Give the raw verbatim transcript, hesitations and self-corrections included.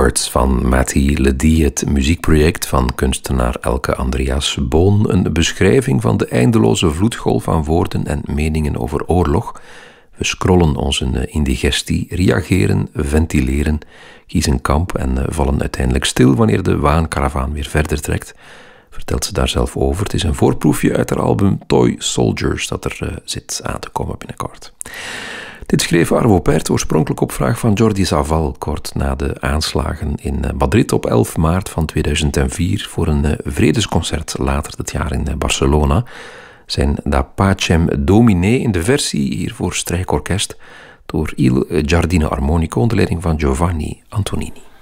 Words van Matti Ledie, het muziekproject van kunstenaar Elke Andreas Boon. Een beschrijving van de eindeloze vloedgolf aan woorden en meningen over oorlog. We scrollen onze indigestie, reageren, ventileren, kiezen kamp en vallen uiteindelijk stil wanneer de waankaravaan weer verder trekt. Vertelt ze daar zelf over. Het is een voorproefje uit haar album Toy Soldiers dat er uh, zit aan te komen binnenkort. Dit schreef Arvo Pärt oorspronkelijk op vraag van Jordi Savall kort na de aanslagen in Madrid op elf maart van tweeduizend vier voor een vredesconcert later dit jaar in Barcelona. Zijn Da Pacem Domine in de versie hier voor strijkorkest door Il Giardino Armonico onder leiding van Giovanni Antonini.